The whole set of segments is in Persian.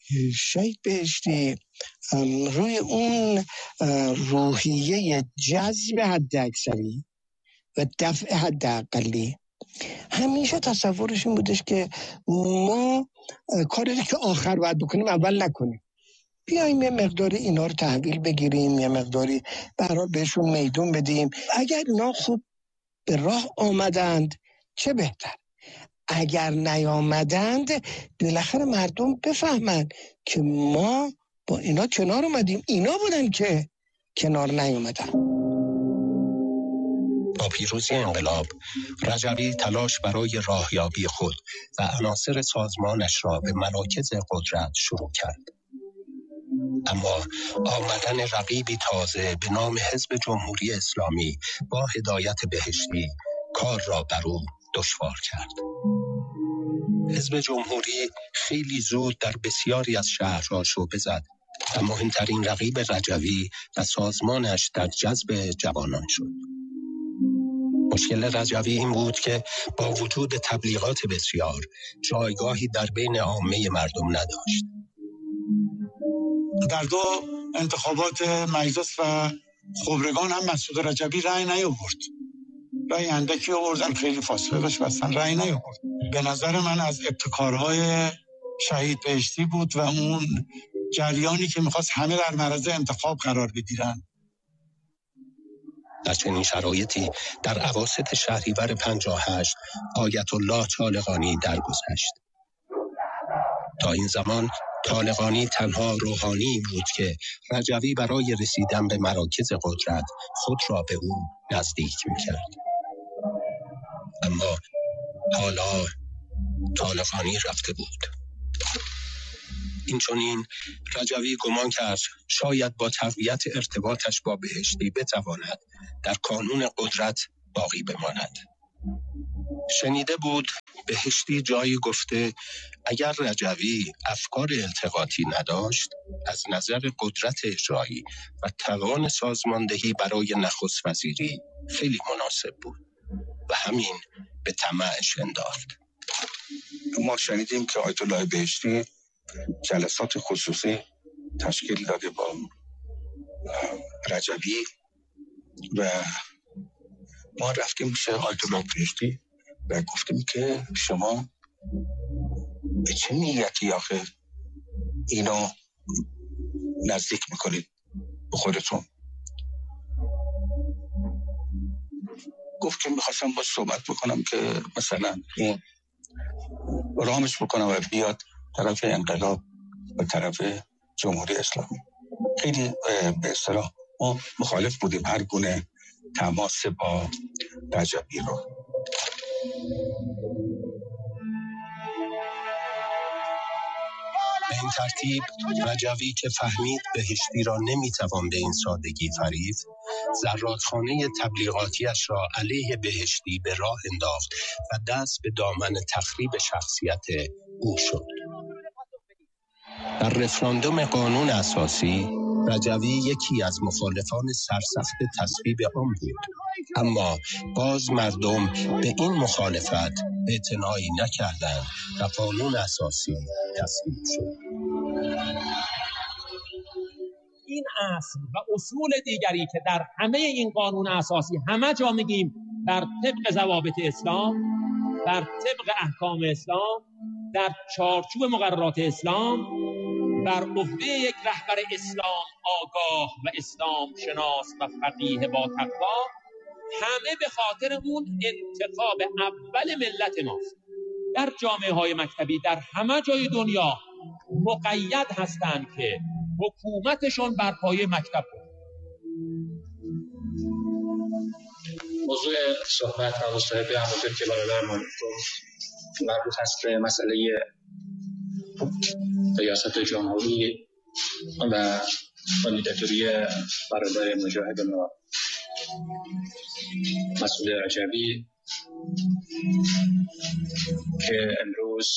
شهید بهشتی روی اون روحیه جذب حد اکثری و دفع حد اقلی همیشه تصورش این بودش که ما کاری که آخر باید بکنیم اول نکنیم، بیاییم یه مقداری اینا رو تحویل بگیریم، یه مقداری برای بهشون میدون بدیم. اگر اینا خوب به راه آمدند چه بهتر، اگر نیامدند بالاخره مردم بفهمند که ما با اینا کنار اومدیم، اینا بودن که کنار نیامدن. با پیروزی انقلاب رجوی تلاش برای راهیابی خود و عناصر سازمانش را به مراکز قدرت شروع کرد. اما آمدن رقیبی تازه به نام حزب جمهوری اسلامی با هدایت بهشتی کار را بر او دشوار کرد. حزب جمهوری خیلی زود در بسیاری از شهرها شعبه زد و مهمترین رقیب رجوی و سازمانش در جذب جوانان شد. مشکل رجوی این بود که با وجود تبلیغات بسیار جایگاهی در بین عامه مردم نداشت. در دو انتخابات مجلس و خبرگان هم مسعود رجوی رأی نیاورد، رأی اندکی آوردن، خیلی فاصله داشت و اصلا رأی نیاورد. به نظر من از ابتکارهای شهید بهشتی بود و اون جریانی که میخواست همه در معرض انتخاب قرار بگیرن. در چنین شرایطی در اواسط شهریور 58 آیت الله طالقانی درگذشت. تا این زمان طالقانی تنها روحانی بود که رجوی برای رسیدن به مراکز قدرت خود را به او نزدیک می‌کرد. اما حالا طالقانی رفته بود. اینچنین رجوی گمان کرد شاید با تقویت ارتباطش با بهشتی بتواند در کانون قدرت باقی بماند. شنیده بود بهشتی جایی گفته اگر رجوی افکار التقاطی نداشت، از نظر قدرت اجرایی و توان سازماندهی برای نخست وزیری خیلی مناسب بود و همین به طمعش انداخت. ما شنیدیم که آیت الله بهشتی جلسات خصوصی تشکیل داده با رجوی و ما رفتیم پیش آیت الله بهشتی و گفتیم که شما به چه نیتی آخه اینو نزدیک میکنید به خودتون؟ گفت که میخواستم با صحبت بکنم که مثلا این رامش بکنم و بیاد طرف انقلاب و طرف جمهوری اسلامی. خیلی به اصطلاح ما مخالف بودیم هر گونه تماس با رجوی رو. به این ترتیب رجوی که فهمید بهشتی را نمیتوان به این سادگی فریفت، زرادخانه تبلیغاتیش را علیه بهشتی به راه انداخت و دست به دامن تخریب شخصیت او شد. در رفراندوم قانون اساسی رجوی یکی از مخالفان سرسخت تصویب آن بود، اما باز مردم به این مخالفت اعتنایی نکردند و قانون اساسی تصویب شد. این اصل و اصول دیگری که در همه این قانون اساسی همه جا میگیم بر طبق ضوابط اسلام، بر طبق احکام اسلام، در چارچوب مقررات اسلام، بر عهده یک رهبر اسلام آگاه و اسلام شناس و فقیه با تقوا، همه به خاطر اون انتخاب اول ملت ماست. در جامعه های مکتبی در همه جای دنیا مقید هستند که حکومتشون بر پایه مکتب بود. موضوع صحبت و مصاحبه همونطور که برادرمان گفت مربوط هست به مسئله ریاست جمهوری و کاندیداتوری برادر مجاهد ما مسعود رجوی که امروز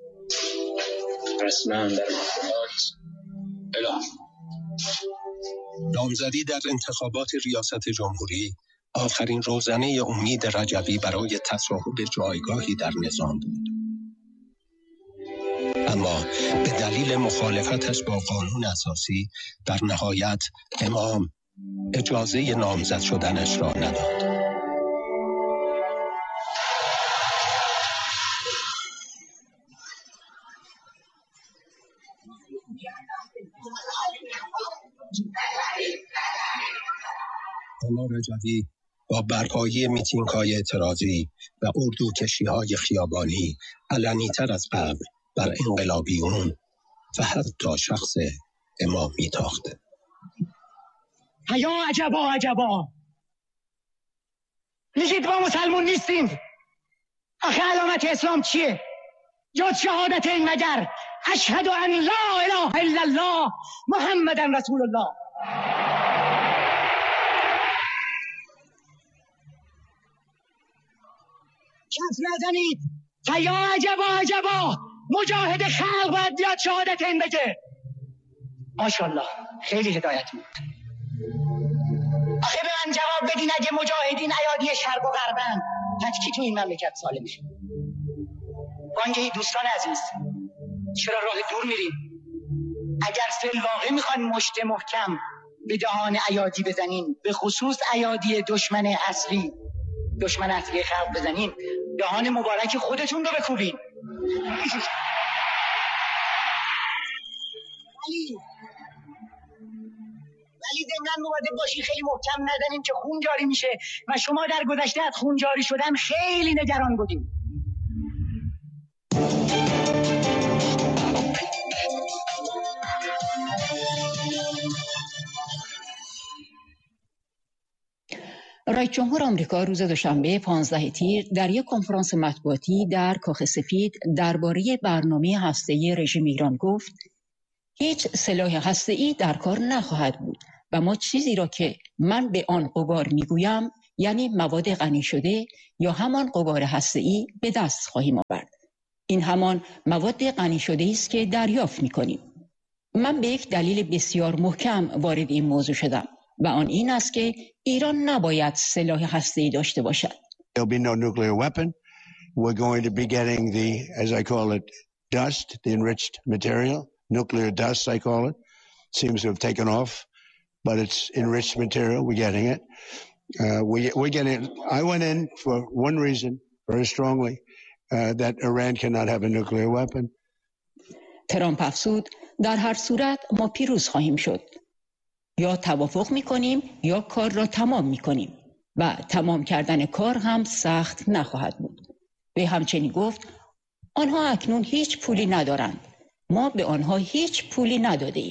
رسما در محکمات اعلام شد. نامزدی در انتخابات ریاست جمهوری آخرین روزنه امید رجوی برای تصاحب جایگاهی در نظام بود. اما به دلیل مخالفتش با قانون اساسی در نهایت امام اجازه نامزد شدنش را نداد. مولا رجوی با برپایی میتینگ‌های اعتراضی و اردوکشی‌های خیابانی علنی‌تر از قبل بر انقلابیون و حتی شخص امام میتاخت. یا عجبا عجبا، میگید ما مسلمون نیستیم. آخه علامت اسلام چیه؟ جز شهادت این مگر اشهد ان لا اله الا الله محمد رسول الله. کف نزنید. یا عجبا عجبا، مجاهد خلق باید بیاد شهادت این بگه. ماشاءالله خیلی هدایت بود. آخه به من جواب بدین، اگه مجاهدین ایادی شرق و غربن، پس کی تو این مملکت سالمه؟ وانگهی دوستان عزیز، چرا راه دور میریم؟ اگر فی‌الواقع میخواین مشت محکم به دهان ایادی بزنین، به خصوص ایادی دشمن اصلی خلق بزنین، دهان مبارک خودتون رو بکوبین. ولی ضمناً مواظب باشین خیلی محکم نزنین که خون جاری میشه و شما در گذشته از خون جاری شدن خیلی نگران بودین. رئیس جمهور آمریکا روز دوشنبه 15 تیر در یک کنفرانس مطبوعاتی در کاخ سفید درباره برنامه هسته‌ای رژیم ایران گفت: هیچ سلاح هسته‌ای در کار نخواهد بود و ما چیزی را که من به آن غبار میگویم، یعنی مواد غنی شده یا همان غبار هسته‌ای، به دست خواهیم آورد. این همان مواد غنی شده است که دریافت می‌کنیم. من به یک دلیل بسیار محکم وارد این موضوع شدم و آن این است که ایران نباید سلاح هسته‌ای داشته باشد. There'll be no nuclear weapon. We're going to be getting the, as I call it, dust, the enriched material, nuclear dust I call it. Seems to have taken off, but it's enriched material. We're getting it. We're getting it. I went in for one reason, very strongly, that Iran cannot have a nuclear weapon. ترامپ افزود: در هر صورت ما پیروز خواهیم شد. یا توافق می‌کنیم یا کار را تمام می‌کنیم و تمام کردن کار هم سخت نخواهد بود. و همچنین گفت: آنها اکنون هیچ پولی ندارند. ما به آنها هیچ پولی نداده‌ایم.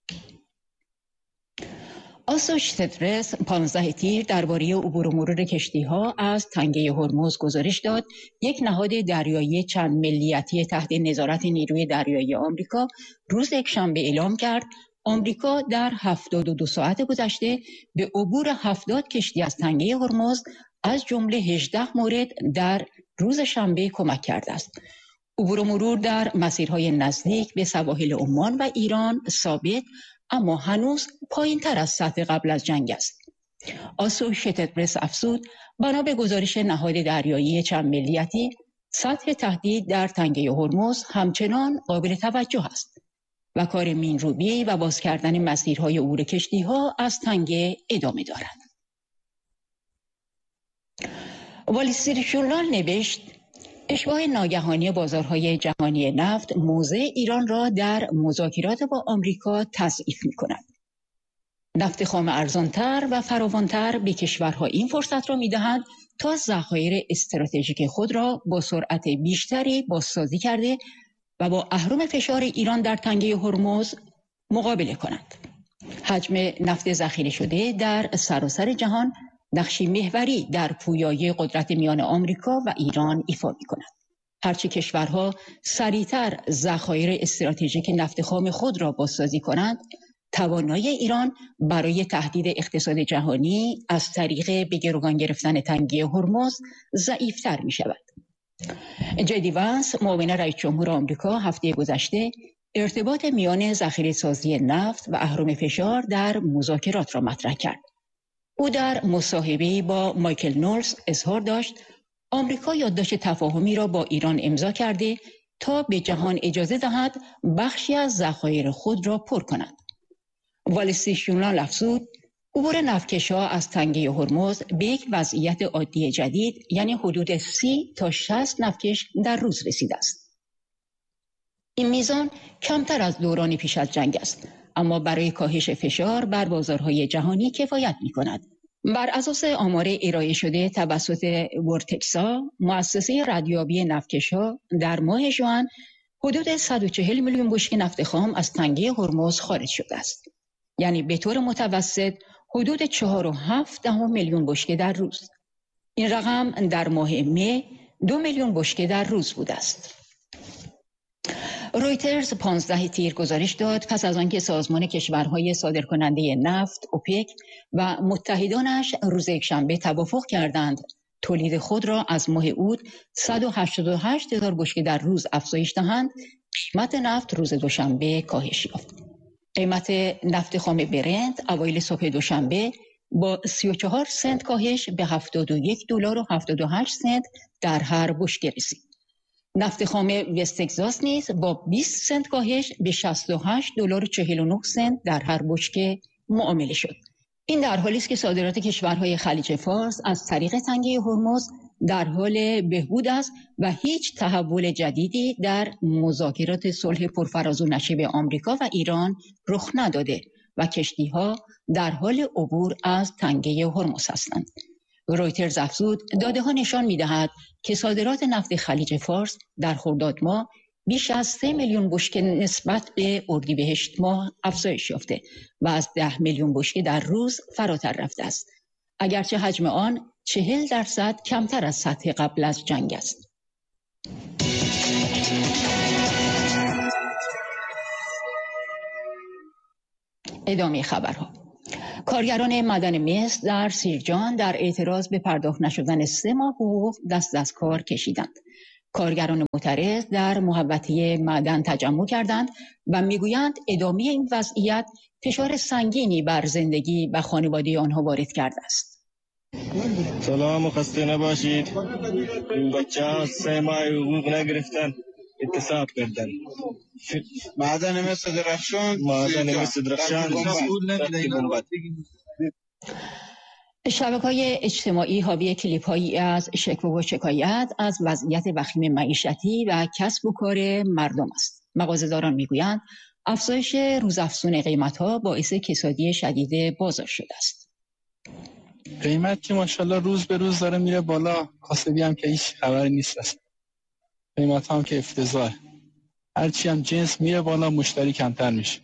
آسوشیتد 15 تیر درباره عبور و مرور کشتی‌ها از تنگه هرمز گزارش داد. یک نهاد دریایی چند ملیتی تحت نظارت نیروی دریایی آمریکا روز یکشنبه اعلام کرد آمریکا در 72 ساعت گذشته به عبور 70 کشتی از تنگه هرمز از جمله 18 مورد در روز شنبه کمک کرده است. عبور و مرور در مسیرهای نزدیک به سواحل عمان و ایران ثابت، اما هنوز پایین تر از سطح قبل از جنگ است. آسوشیتد پرس افزود: بنا به گزارش نهاد دریایی چند ملیتی، سطح تهدید در تنگه هرمز همچنان قابل توجه است و کار مین‌روبی و باز کردن مسیرهای عبور کشتی‌ها از تنگه ادامه دارد. وال استریت ژورنال نوشت: اشباع ناگهانی بازارهای جهانی نفت موضع ایران را در مذاکرات با آمریکا تضعیف می‌کند. نفت خام ارزانتر و فراوانتر به کشورها این فرصت را می‌دهند تا ذخایر استراتژیک خود را با سرعت بیشتری بازسازی کرده و با اهرم فشار ایران در تنگه هرمز مقابله کنند. حجم نفت ذخیره شده در سراسر جهان نقشی محوری در پویایی قدرت میان آمریکا و ایران ایفا می‌کند. هرچه کشورها سریعتر ذخایر استراتژیک نفت خام خود را بازسازی کنند، توانایی ایران برای تهدید اقتصاد جهانی از طریق به گروگان گرفتن تنگه هرمز ضعیف‌تر می‌شود. جدی وانس، معاون رئیس جمهور آمریکا، هفته گذشته ارتباط میان ذخیره‌سازی نفت و اهرم فشار در مذاکرات را مطرح کرد. او در مصاحبه‌ای با مایکل نولز اظهار داشت آمریکا یادداشت تفاهمی را با ایران امضا کرده تا به جهان اجازه دهد بخشی از ذخایر خود را پر کند. وال استریت ژورنال افزود عبور نفتکش‌ها از تنگه هرمز به یک وضعیت عادی جدید، یعنی حدود 30 تا 60 نفتکش در روز رسیده است. این میزان کمتر از دوران پیش از جنگ است، اما برای کاهش فشار بر بازارهای جهانی کفایت می‌کند. بر اساس آمار ارائه شده توسط ورتکسا، مؤسسه ردیابی نفتکش‌ها، در ماه ژوئن حدود 140 میلیون بشکه نفت خام از تنگه هرمز خارج شده است. یعنی به طور متوسط حدود 4.7 میلیون بشکه در روز. این رقم در ماه می 2 میلیون بشکه در روز بوده است. رویترز 15 تیر گزارش داد پس از آنکه سازمان کشورهای صادرکننده نفت اوپک و متحدانش روز یکشنبه توافق کردند تولید خود را از ماه اوت 188,000 بشکه در روز افزایش دهند، قیمت نفت روز دوشنبه کاهش یافت. قیمت نفت خام برنت اوایل صبح دوشنبه با 34 سنت کاهش به $71.78 در هر بشکه رسید. نفت خام وست تگزاس نیز با 20 سنت کاهش به $68.49 در هر بشکه معامله شد. این در حالی است که صادرات کشورهای خلیج فارس از طریق تنگه هرمز در حال بهبود است و هیچ تحول جدیدی در مذاکرات صلح پرفراز و نشیب آمریکا و ایران رخ نداده و کشتی‌ها در حال عبور از تنگه هرمز هستند. رویترز افزود داده‌ها نشان می‌دهد که صادرات نفت خلیج فارس در خرداد ماه بیش از 3 میلیون بشکه نسبت به اردیبهشت ماه افزایش یافته و از 10 میلیون بشکه در روز فراتر رفته است، اگرچه حجم آن 40% کمتر از سطح قبل از جنگ است. ادامه خبرها. کارگران معدن مس در سیرجان در اعتراض به پرداخت نشدن 3 ماه حقوق دست از کار کشیدند. کارگران معترض در محوطه معدن تجمع کردند و میگویند ادامه این وضعیت فشار سنگینی بر زندگی و خانواده آنها وارد کرده است. سلام و خسته نباشید. این بچه‌ها 3 ماه حقوق نگرفتن، اعتصاب کردن. معدن مس درخشان شبکه‌های اجتماعی حاوی کلیپ‌هایی از شکوه و شکایت از وضعیت وخیم معیشتی و کسب و کار مردم است. مغازه‌داران میگویند افزایش روزافزون قیمت‌ها باعث کسادی شدید بازار شده است. قیمت که ماشاءالله روز به روز داره میره بالا، کاسبی هم که هیچ خبری نیست است. قیمت هم که افتضاح. هرچی هم جنس میره بالا مشتری کمتر میشه.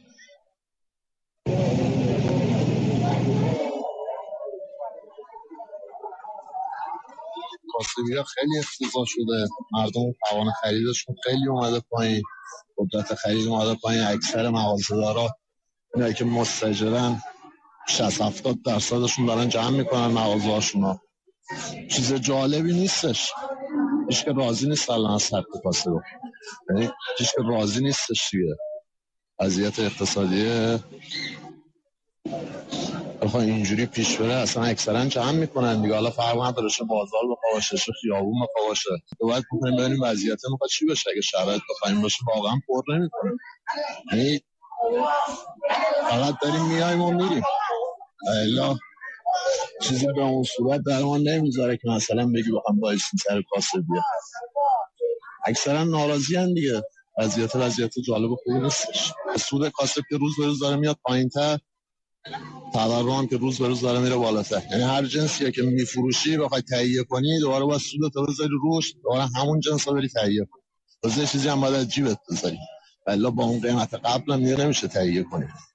کاسبی‌ها خیلی افتضاح شده، مردم توان خریدشون خیلی اومده پایین، قدرت خرید اومده پایین. اکثر مغازه‌دارا اینایی که مستاجرن 60-70% دارن جمع میکنن مغازه‌هاشون. چیز جالبی نیستش، هیچ که راضی نیست الان از حق کاسب، یعنی هیچ که راضی نیستش دیگه. وضعیت اقتصادی بخواه اینجوری پیش بره اصلا اکثرا جمع میکنن دیگه. حالا فرق نداره چه بازار بخواه باشه چه خیابون بخواه باشه، باید بکنیم ببینیم وضعیت میخواد چی بشه. اگه شرایط بخوایم باشه واقعا پر نمیکنه، یعنی فقط داریم میایم و میریم، الا چیزی به اون صورت در ما نمیذاره که مثلا بگی بخوام بایستیم سر کاسه بیا. اکثرا ناراضی هن دیگه. وضعیت جالب و خوبی نیستش. سود کاسب که روز به روز داره میاد پایین‌تر، تورم هم که روز به روز داره میره بالاتر. یعنی هر جنسیه که میفروشی بخوای تهیه کنی دوباره باید سودت رو بذاری روش، دوباره همون جنس رو بری تهیه کنی. واسه چیزی هم باید از جیبت بذاری، الا با اون قیمت قبل هم نمیشه تهیه کنی.